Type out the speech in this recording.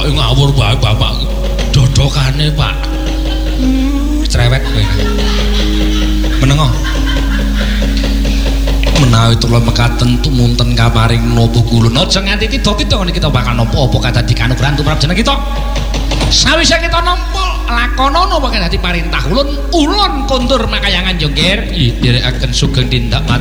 ngawur bae Bapak. Dodokane, Pak. Cerewet kowe. Menengo. Menawi kula mekaten tumunten kamaring menapa kula aja nganti tida-tida kita bakal napa-apa kadadi kanugrahan tumrap jeneng kita. Sawise kita nampa lakonono bakal dadi parintah ulun kondur makayangan jongger dherekaken sugeng tindak